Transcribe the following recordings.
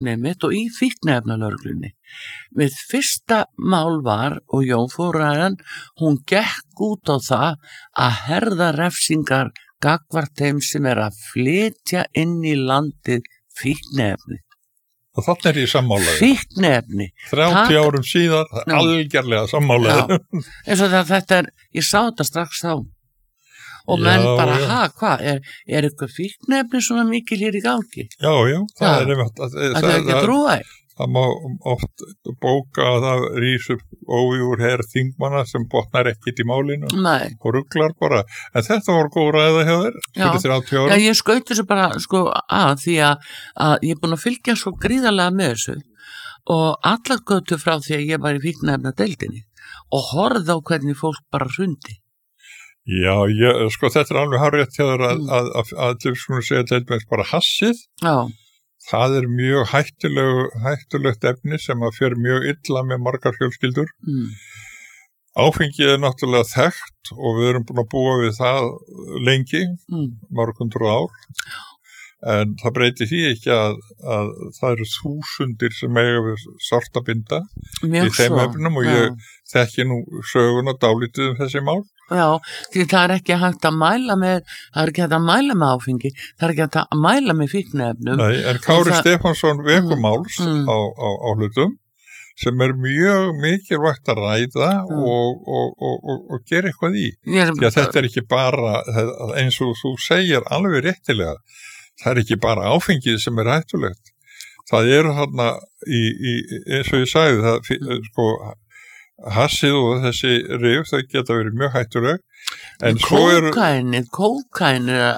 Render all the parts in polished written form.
Einmitt, og í fíkniefnalögreglunni. Við fyrsta mál var, og Jón Fóræðan, hún gekk út á það að herða refsingar gagnvart þeim sem að flytja inn í landið fíkniefni. Og þannig ég sammálaði. Fíkniefni. 30 árum síðan, algjörlega sammálaði. Eins og þetta ég sá þetta strax þá. Og menn bara, hvað, er eitthvað fíkniefni svona mikil hér í gangi? Já, það er einmitt. Það er ekki að trúa þér. Það má oft bóka að það rís upp óvígur herr þingmanna sem botnar ekkert í málinu. Nei. Og ruglar bara. En þetta var góð ræða hjá þér fyrir 30 árum. Já, ég skaut þessu bara því að ég er búin að fylgja svo gríðarlega með þessu og allar götu frá því að ég var í fíkniefnadeildinni og horfði á hvernig fólk bara hrundi. Já, þetta er alveg hárrétt hjá þér að við skulum segja til dæmis bara hassið. Já. Það er mjög hættulegt efni sem að fer mjög illa með margar fjölskyldur. Áfengið er náttúrulega þekkt og við erum búin að búa við það lengi, mörg hundruð ár. En það breytir því ekki að það eru þúsundir sem eiga við svartabinda í þeim efnum og ég þekki nú söguna dálítið þessi mál. Já, því það er ekki hægt að mæla með áfengi, það er ekki hægt að mæla með fíkniefnum. Nei, en Kári Stefánsson vekumáls á hlutum sem er mjög mikilvægt að ræða og gera eitthvað í. Því að þetta er ekki bara, eins og þú segir alveg réttilega, það er ekki bara áfengið sem er hættulegt. Það eru þarna eins og ég sagði, hassið og þessi rif, það geta verið mjög hættuleg. En kókainið,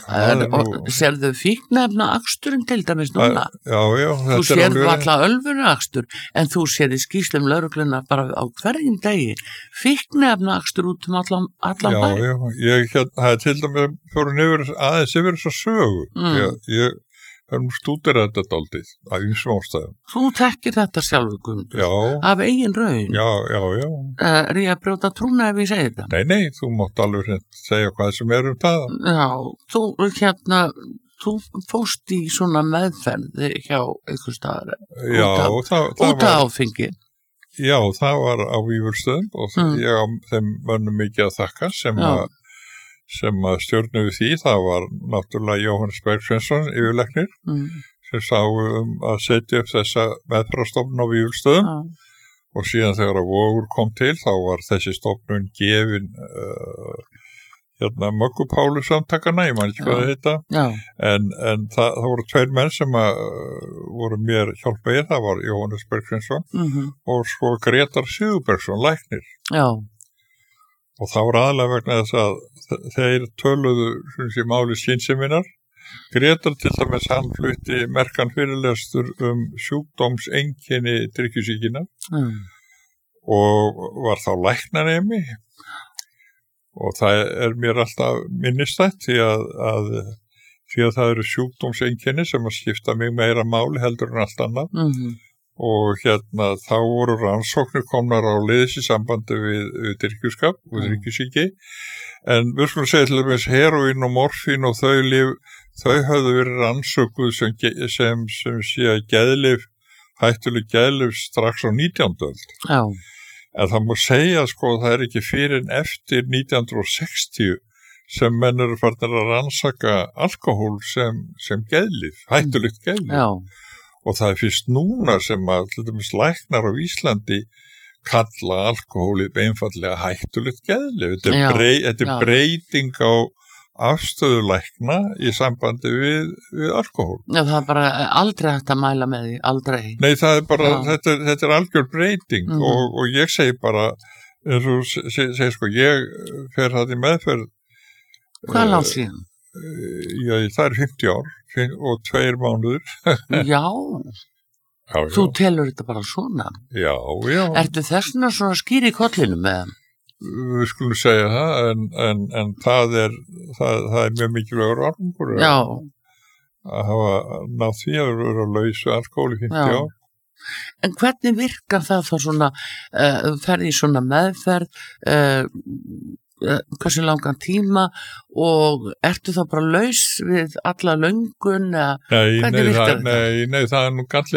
sérðu fíkniefna aksturinn til dæmis núna? Já. Þú sérðu alla ölvuna akstur, en þú sérðu skýrslum lögregluna bara á hverjum degi. Fíkniefna akstur út allan bæ. Já, það er til dæmis fóru aðeins yfir þessa sögu. Ég stúdera þetta dálítið af ýmsum ástæðum. Þú þekkir þetta sjálfur, Guðmundur? Já. Af eigin raun? Já. Er ég að brjóta trúna ef ég segi þetta? Nei, þú mátt alveg segja hvað sem er það. Já, þú fórst í svona meðferð hjá einhver staðar út af áfengi. Já, það var á Vífurstöðum og ég á þeim mönnum mikið að þakka sem að stjórnuðu því, það var náttúrulega Jóhannes Bergsveinsson yfirlæknir sem sá að setja upp þessa meðferðarstofnun á Vífilsstöðum og síðan þegar að Vogur kom til þá var þessi stofnun gefin Möggu Pálu samtakana, ég man ekki hvað það heita en það voru tveir menn sem voru mér hjálpaðir, það var Jóhannes Bergsveinsson og svo Grétar Sigurbergsson læknir. Já. Og það var aðalega vegna þess að þeir töluðu máli skynseminar. Grétar til dæmis hann flutti merkan fyrirlestur sjúkdómseinkenni drykkjusýkinnar og var þá læknanemi og það er mér alltaf minnistætt því að það eru sjúkdómseinkenni sem að skipta mig meira máli heldur en allt annað. Og þá voru rannsóknir komnar á liðs í sambandi við drykkjuskap og drykkjusýki en við skulum segja til dæmis heroín og morfín og þau höfðu verið rannsókuð sem sé að hættuleg geðlyf strax á 19. öld. Já. En það má segja það er ekki fyrir en eftir 1960 sem menn eru farnir að rannsaka alkohól sem geðlyf, hættulegt geðlyf. Já. Og það er fyrst núna sem að til dæmis læknar á Íslandi kalla alkohólið einfallega hættulegt geðlyf. Þetta er breyting á afstöðu lækna í sambandi við alkohól. Já, það er bara aldrei hægt að mæla með því, aldrei. Nei, það er bara, þetta er algjör breyting og ég segi bara, eins og segi ég fer það í meðferð. Hvað langt síðan? Já, það er 50 ár. Og 2 mánuður. Já, þú telur þetta bara svona. Já. Ertu þessna svona skýr í kollinu með hann? Við skulum segja það, en það er mjög mikilvægur árangur að hafa náð því að vera lausu alkohól í 50 ár. En hvernig virkar það þá svona, ferði í svona meðferð, hversu langan tíma og ertu þá bara laus við alla löngun eða hvernig virkar þetta? Nei, það er nú gallið